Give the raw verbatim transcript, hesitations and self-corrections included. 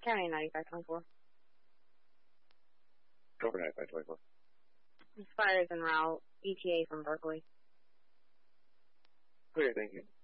County ninety-five twenty-four. Over ninety-five twenty-four. Fires en route. E T A from Berkeley. Clear, thank you.